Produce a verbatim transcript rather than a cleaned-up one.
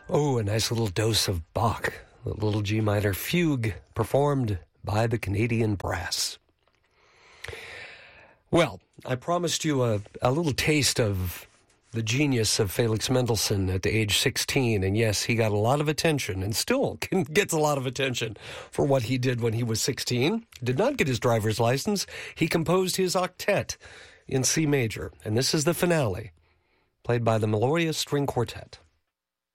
Oh, a nice little dose of Bach, a little G minor fugue performed by the Canadian Brass. Well, I promised you a, a little taste of the genius of Felix Mendelssohn at the age sixteen, and yes, he got a lot of attention, and still gets a lot of attention for what he did when he was sixteen. Did not get his driver's license. He composed his octet in C major, and this is the finale, played by the Meloria String Quartet.